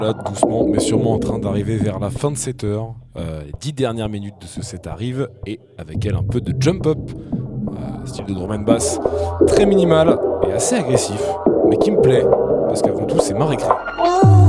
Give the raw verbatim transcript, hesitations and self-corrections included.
Là, doucement, mais sûrement en train d'arriver vers la fin de cette heure. Euh, les dix dernières minutes de ce set arrivent et avec elle un peu de jump up, euh, style de drum and bass, très minimal et assez agressif, mais qui me plaît parce qu'avant tout c'est ma récré.